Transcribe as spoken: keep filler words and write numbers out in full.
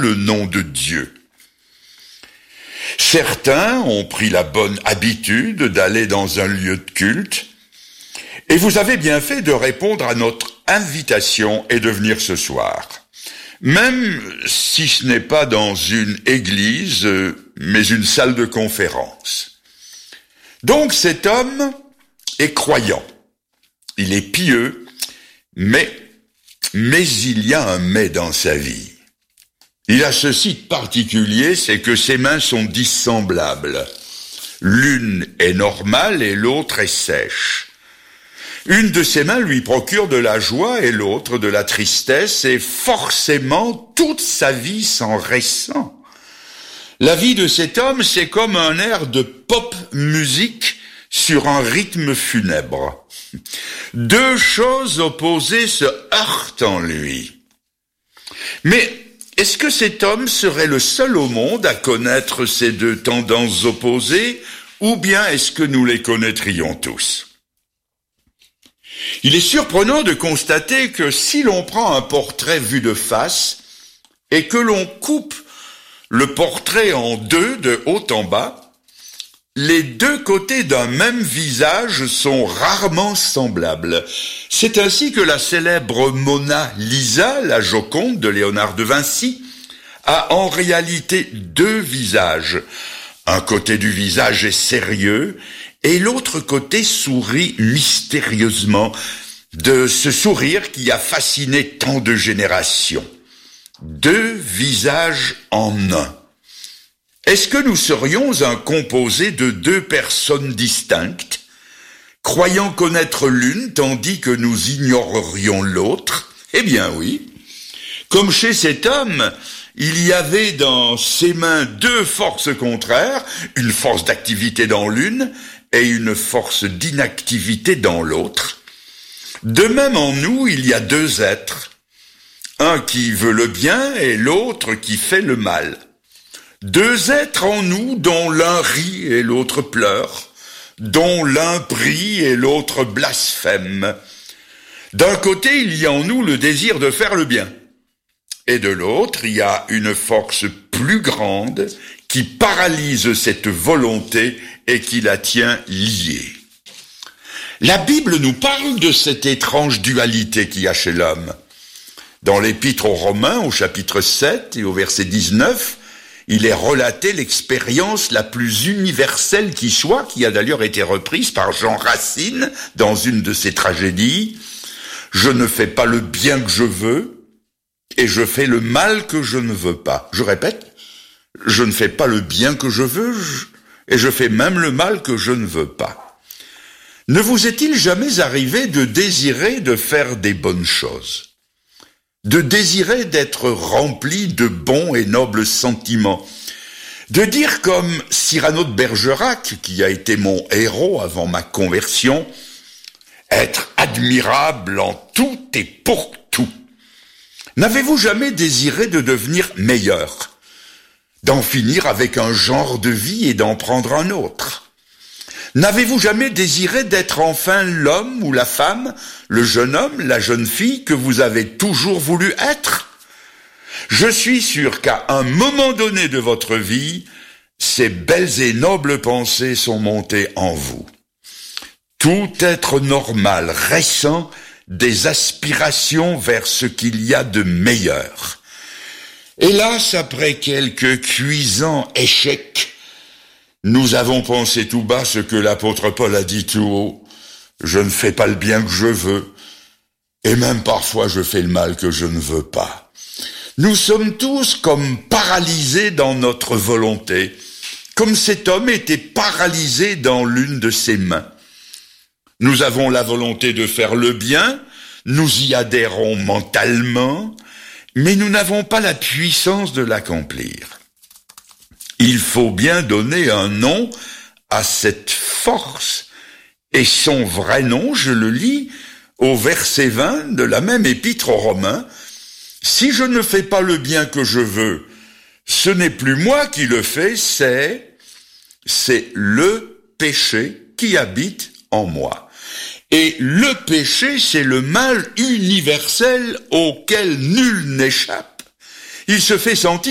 le nom de Dieu. Certains ont pris la bonne habitude d'aller dans un lieu de culte, et vous avez bien fait de répondre à notre invitation et de venir ce soir, même si ce n'est pas dans une église, mais une salle de conférence. Donc cet homme est croyant, il est pieux, mais, mais il y a un mais dans sa vie. Il a ceci de particulier, c'est que ses mains sont dissemblables. L'une est normale et l'autre est sèche. Une de ses mains lui procure de la joie et l'autre de la tristesse, et forcément toute sa vie s'en ressent. La vie de cet homme, c'est comme un air de pop musique sur un rythme funèbre. Deux choses opposées se heurtent en lui. Mais est-ce que cet homme serait le seul au monde à connaître ces deux tendances opposées, ou bien est-ce que nous les connaîtrions tous ? Il est surprenant de constater que si l'on prend un portrait vu de face et que l'on coupe le portrait en deux de haut en bas, les deux côtés d'un même visage sont rarement semblables. C'est ainsi que la célèbre Mona Lisa, la Joconde de Léonard de Vinci, a en réalité deux visages. Un côté du visage est sérieux et l'autre côté sourit mystérieusement, de ce sourire qui a fasciné tant de générations. Deux visages en un. Est-ce que nous serions un composé de deux personnes distinctes, croyant connaître l'une tandis que nous ignorerions l'autre ? Eh bien oui. Comme chez cet homme, il y avait dans ses mains deux forces contraires, une force d'activité dans l'une et une force d'inactivité dans l'autre. De même en nous, il y a deux êtres, un qui veut le bien et l'autre qui fait le mal. Deux êtres en nous dont l'un rit et l'autre pleure, dont l'un prie et l'autre blasphème. D'un côté, il y a en nous le désir de faire le bien, et de l'autre, il y a une force plus grande qui paralyse cette volonté et qui la tient liée. La Bible nous parle de cette étrange dualité qu'il y a chez l'homme. Dans l'Épître aux Romains, au chapitre sept et au verset dix-neuf, il est relaté l'expérience la plus universelle qui soit, qui a d'ailleurs été reprise par Jean Racine dans une de ses tragédies. « Je ne fais pas le bien que je veux, et je fais le mal que je ne veux pas. » Je répète, je ne fais pas le bien que je veux, et je fais même le mal que je ne veux pas. Ne vous est-il jamais arrivé de désirer de faire des bonnes choses ? De désirer d'être rempli de bons et nobles sentiments, de dire comme Cyrano de Bergerac, qui a été mon héros avant ma conversion, être admirable en tout et pour tout. N'avez-vous jamais désiré de devenir meilleur, d'en finir avec un genre de vie et d'en prendre un autre ? N'avez-vous jamais désiré d'être enfin l'homme ou la femme, le jeune homme, la jeune fille que vous avez toujours voulu être ? Je suis sûr qu'à un moment donné de votre vie, ces belles et nobles pensées sont montées en vous. Tout être normal ressent des aspirations vers ce qu'il y a de meilleur. Hélas, après quelques cuisants échecs, nous avons pensé tout bas ce que l'apôtre Paul a dit tout haut. Je ne fais pas le bien que je veux, et même parfois je fais le mal que je ne veux pas. Nous sommes tous comme paralysés dans notre volonté, comme cet homme était paralysé dans l'une de ses mains. Nous avons la volonté de faire le bien, nous y adhérons mentalement, mais nous n'avons pas la puissance de l'accomplir. Il faut bien donner un nom à cette force. Et son vrai nom, je le lis au verset vingt de la même épître aux Romains. « Si je ne fais pas le bien que je veux, ce n'est plus moi qui le fais, c'est, c'est le péché qui habite en moi. » Et le péché, c'est le mal universel auquel nul n'échappe. Il se fait sentir